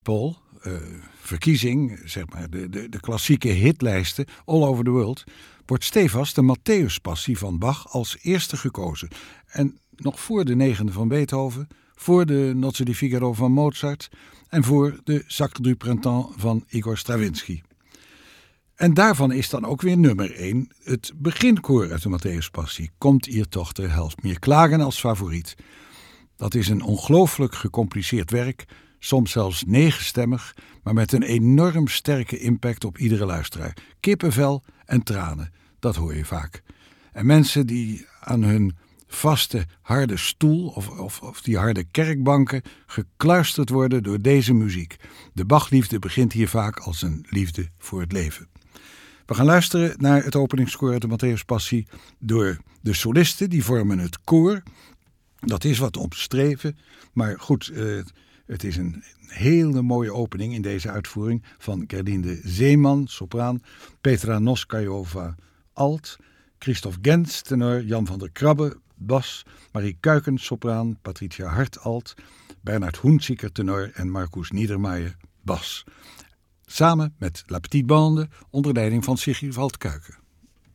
poll, verkiezing, zeg maar, de klassieke hitlijsten all over the world, wordt stevast de Matthäuspassie van Bach als eerste gekozen. En nog voor de 9e van Beethoven, voor de Nozze di Figaro van Mozart en voor de Sacre du Printemps van Igor Stravinsky. En daarvan is dan ook weer nummer 1 het beginkoor uit de Matthäuspassie. Komt ihr Tochter, helft mir klagen als favoriet. Dat is een ongelooflijk gecompliceerd werk, soms zelfs 9-stemmig, maar met een enorm sterke impact op iedere luisteraar. Kippenvel en tranen, dat hoor je vaak. En mensen die aan hun vaste harde stoel of die harde kerkbanken gekluisterd worden door deze muziek. De Bachliefde begint hier vaak als een liefde voor het leven. We gaan luisteren naar het openingskoor uit de Matthäuspassie door de solisten, die vormen het koor. Dat is wat omstreven, maar goed, het is een hele mooie opening in deze uitvoering van Gerlinde Zeeman, sopraan, Petra Noskajova, alt, Christoph Gens, tenor, Jan van der Krabbe, bas, Marie Kuikens, sopraan, Patricia Hart, alt, Bernhard Hunziker, tenor en Marcus Niedermayer, bas. Samen met La Petite Bande onder leiding van Sigvald Kuiken.